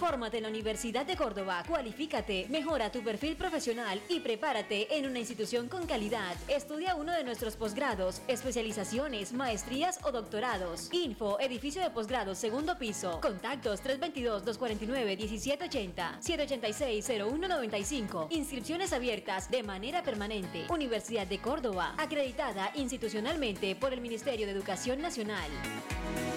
Fórmate en la Universidad de Córdoba, cualifícate, mejora tu perfil profesional y prepárate en una institución con calidad. Estudia uno de nuestros posgrados, especializaciones, maestrías o doctorados. Info, edificio de posgrados, segundo piso. Contactos 322-249-1780, 786-0195. Inscripciones abiertas de manera permanente. Universidad de Córdoba, acreditada institucionalmente por el Ministerio de Educación Nacional.